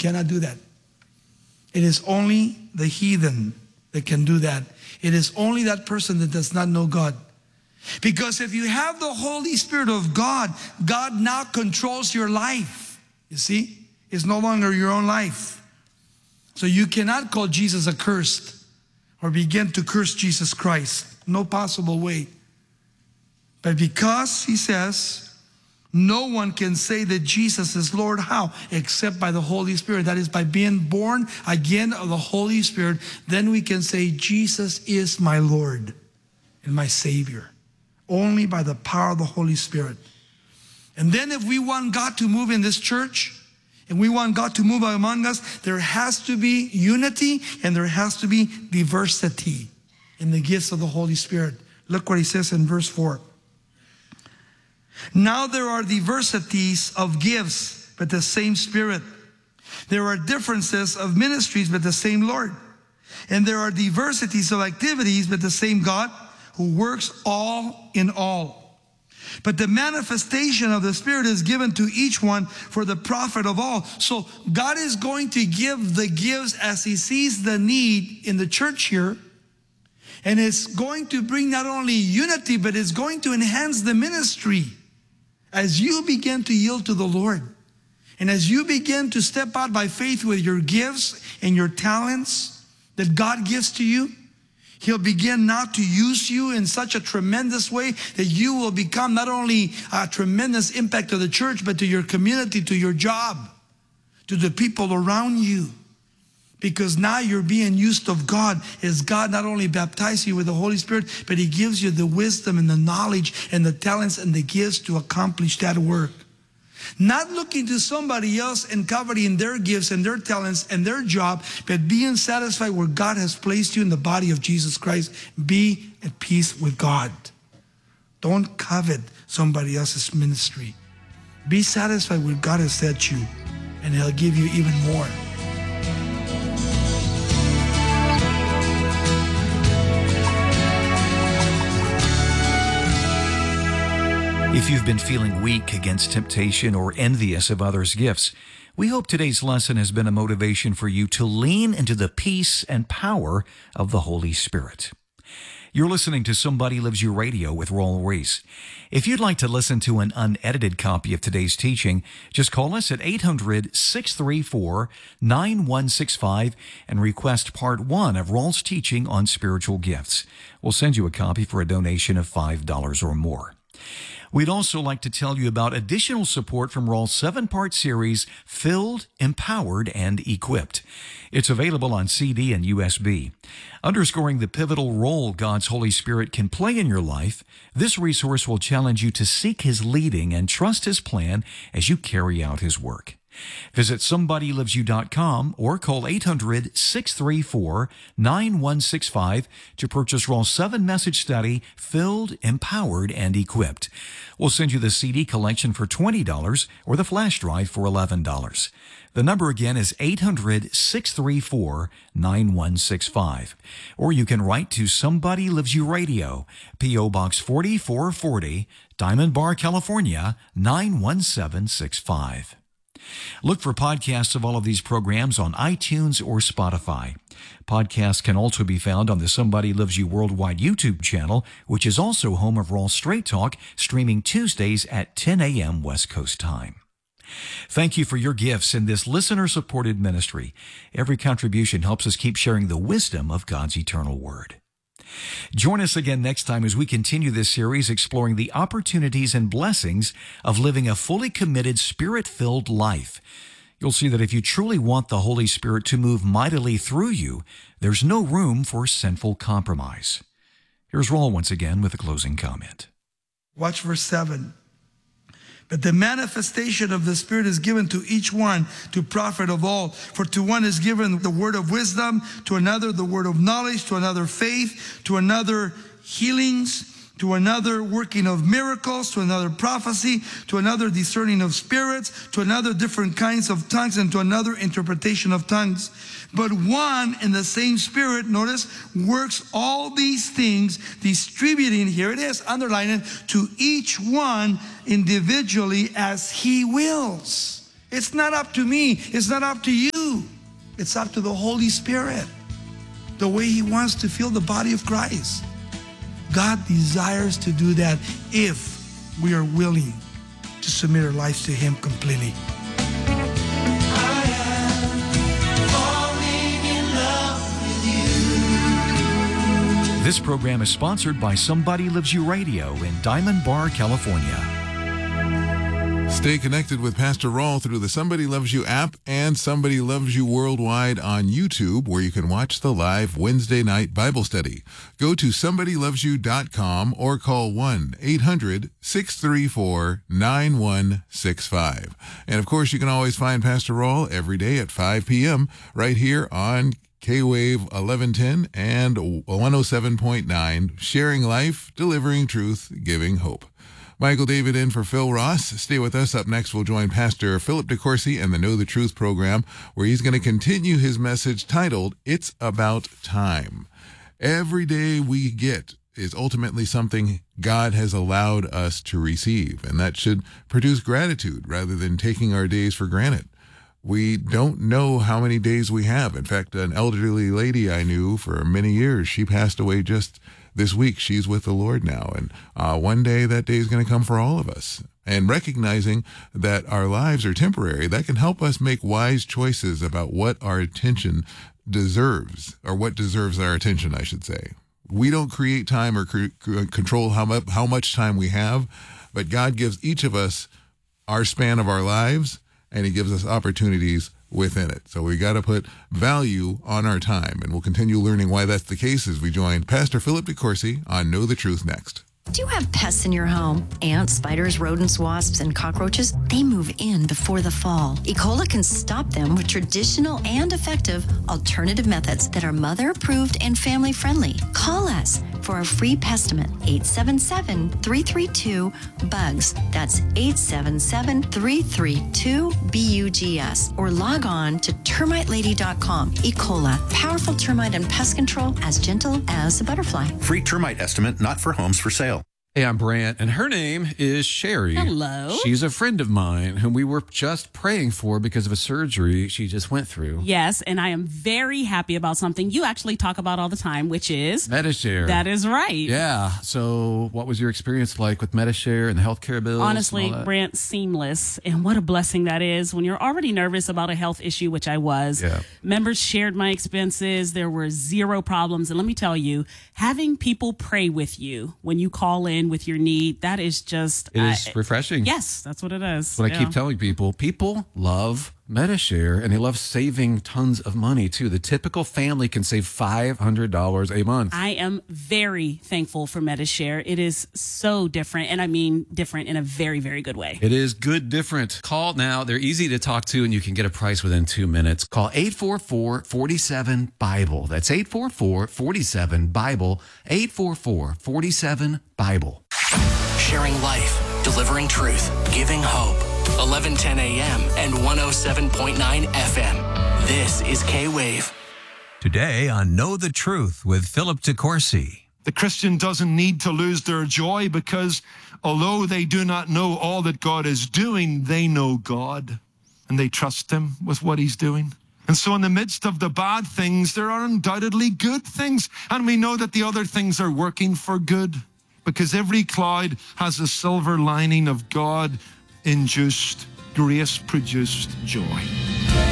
cannot do that. It is only the heathen that can do that. It is only that person that does not know God. Because if you have the Holy Spirit of God, God now controls your life. You see? It's no longer your own life. So you cannot call Jesus accursed or begin to curse Jesus Christ. No possible way. But because he says, no one can say that Jesus is Lord. How? Except by the Holy Spirit. That is by being born again of the Holy Spirit. Then we can say, Jesus is my Lord and my Savior. Only by the power of the Holy Spirit. And then if we want God to move in this church, and we want God to move among us, there has to be unity and there has to be diversity in the gifts of the Holy Spirit. Look what he says in verse 4. Now there are diversities of gifts, but the same Spirit. There are differences of ministries, but the same Lord. And there are diversities of activities, but the same God who works all in all. But the manifestation of the Spirit is given to each one for the profit of all. So God is going to give the gifts as he sees the need in the church here. And it's going to bring not only unity, but it's going to enhance the ministry. As you begin to yield to the Lord, and as you begin to step out by faith with your gifts and your talents that God gives to you, he'll begin now to use you in such a tremendous way that you will become not only a tremendous impact to the church, but to your community, to your job, to the people around you. Because now you're being used of God, as God not only baptizes you with the Holy Spirit, but he gives you the wisdom and the knowledge and the talents and the gifts to accomplish that work. Not looking to somebody else and coveting their gifts and their talents and their job, but being satisfied where God has placed you in the body of Jesus Christ. Be at peace with God. Don't covet somebody else's ministry. Be satisfied where God has set you, and he'll give you even more. If you've been feeling weak against temptation or envious of others' gifts, we hope today's lesson has been a motivation for you to lean into the peace and power of the Holy Spirit. You're listening to Somebody Lives You Radio with Raul Ries. If you'd like to listen to an unedited copy of today's teaching, just call us at 800-634-9165 and request Part 1 of Raul's teaching on spiritual gifts. We'll send you a copy for a donation of $5 or more. We'd also like to tell you about additional support from Raul's 7-part series, Filled, Empowered, and Equipped. It's available on CD and USB. Underscoring the pivotal role God's Holy Spirit can play in your life, this resource will challenge you to seek his leading and trust his plan as you carry out his work. Visit SomebodyLivesYou.com or call 800-634-9165 to purchase Raul's 7-message study, Filled, Empowered, and Equipped. We'll send you the CD collection for $20 or the flash drive for $11. The number again is 800-634-9165. Or you can write to Somebody Lives You Radio, P.O. Box 4440, Diamond Bar, California, 91765. Look for podcasts of all of these programs on iTunes or Spotify. Podcasts can also be found on the Somebody Lives You Worldwide YouTube channel, which is also home of Raw Straight Talk, streaming Tuesdays at 10 a.m. West Coast time. Thank you for your gifts in this listener-supported ministry. Every contribution helps us keep sharing the wisdom of God's eternal Word. Join us again next time as we continue this series exploring the opportunities and blessings of living a fully committed, Spirit-filled life. You'll see that if you truly want the Holy Spirit to move mightily through you, there's no room for sinful compromise. Here's Raul once again with a closing comment. Watch verse 7. But the manifestation of the Spirit is given to each one to profit of all. For to one is given the word of wisdom, to another the word of knowledge, to another faith, to another healings, to another working of miracles, to another prophecy, to another discerning of spirits, to another different kinds of tongues, and to another interpretation of tongues. But one and the same Spirit, notice, works all these things, distributing, here it is, underline it, to each one individually as he wills. It's not up to me. It's not up to you. It's up to the Holy Spirit, the way He wants to fill the body of Christ. God desires to do that if we are willing to submit our lives to Him completely. This program is sponsored by Somebody Lives You Radio in Diamond Bar, California. Stay connected with Pastor Raul through the Somebody Loves You app and Somebody Loves You Worldwide on YouTube, where you can watch the live Wednesday night Bible study. Go to somebodylovesyou.com or call 1-800-634-9165. And of course, you can always find Pastor Raul every day at 5 p.m. right here on K-Wave 1110 and 107.9, sharing life, delivering truth, giving hope. Michael David in for Phil Ross. Stay with us. Up next, we'll join Pastor Philip DeCourcy and the Know the Truth program, where he's going to continue his message titled, It's About Time. Every day we get is ultimately something God has allowed us to receive, and that should produce gratitude rather than taking our days for granted. We don't know how many days we have. In fact, an elderly lady I knew for many years, she passed away just this week. She's with the Lord now. And one day that day is going to come for all of us. And recognizing that our lives are temporary, that can help us make wise choices about what our attention deserves, or what deserves our attention, I should say. We don't create time or control how much time we have, but God gives each of us our span of our lives, and He gives us opportunities within it. So we got to put value on our time, and we'll continue learning why that's the case as we join Pastor Philip DeCourcy on Know the Truth next. Do you have pests in your home? Ants, spiders, rodents, wasps, and cockroaches? They move in before the fall. E. coli can stop them with traditional and effective alternative methods that are mother-approved and family-friendly. Call us for a free pestimate, 877-332-BUGS. That's 877-332-BUGS. Or log on to termitelady.com. E. coli, powerful termite and pest control as gentle as a butterfly. Free termite estimate, not for homes for sale. Hey, I'm Brant, and her name is Sherry. Hello. She's a friend of mine whom we were just praying for because of a surgery she just went through. Yes, and I am very happy about something you actually talk about all the time, which is Medi-Share. That is right. Yeah. So what was your experience like with Medi-Share and the healthcare bills? Honestly, Brant, seamless. And what a blessing that is when you're already nervous about a health issue, which I was. Yeah. Members shared my expenses. There were zero problems. And let me tell you, having people pray with you when you call in with your need, that is just... It is refreshing. Yes, that's what it is. That's what I keep telling people. People love Medi-Share, and they love saving tons of money, too. The typical family can save $500 a month. I am very thankful for Medi-Share. It is so different, and I mean different in a very, very good way. It is good different. Call now. They're easy to talk to, and you can get a price within 2 minutes. Call 844-47-BIBLE. That's 844-47-BIBLE. 844-47-BIBLE. Sharing life, delivering truth, giving hope. 1110 a.m. and 107.9 FM. This is K-Wave. Today on Know the Truth with Philip DeCourcy. The Christian doesn't need to lose their joy because although they do not know all that God is doing, they know God and they trust Him with what He's doing. And so in the midst of the bad things, there are undoubtedly good things. And we know that the other things are working for good because every cloud has a silver lining of God-induced, grace-produced joy.